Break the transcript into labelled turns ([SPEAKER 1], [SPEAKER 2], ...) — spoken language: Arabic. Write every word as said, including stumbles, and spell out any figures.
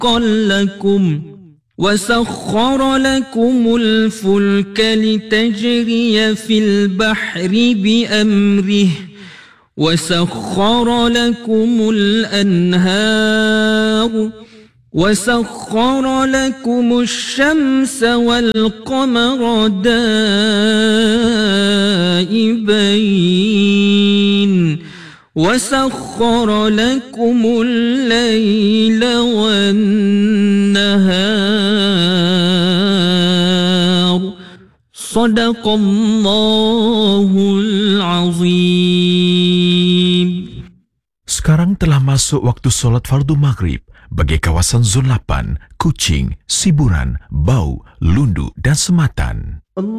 [SPEAKER 1] رزقا لكم وسخر لكم الفلك لتجري في البحر بأمره وسخر لكم الأنهار وسخر لكم الشمس والقمر دائبين وسخر لكم الليل والنهار صدق الله العظيم.
[SPEAKER 2] Sekarang telah masuk waktu solat fardu maghrib bagi kawasan Zon delapan, Kuching, Siburan, Bau, Lundu dan Sematan.